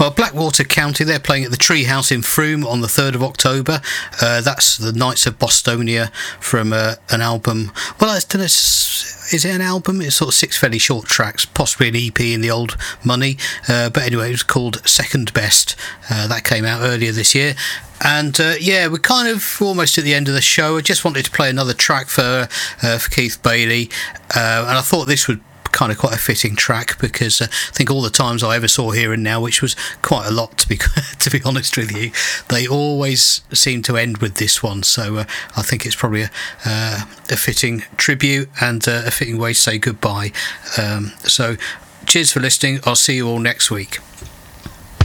Well, Blackwater County, they're playing at the Treehouse in Frome on the 3rd of October. That's the Knights of Bostonia from an album. Well, I don't know, is it an album? It's sort of 6 fairly short tracks, possibly an EP in the old money. But anyway, it was called Second Best. That came out earlier this year. And we're kind of almost at the end of the show. I just wanted to play another track for Keith Bailey. And I thought this would kind of quite a fitting track, because I think all the times I ever saw Here and Now, which was quite a lot to be honest with you, they always seem to end with this one. So I think it's probably a fitting tribute and a fitting way to say goodbye. So cheers for listening. I'll see you all next week.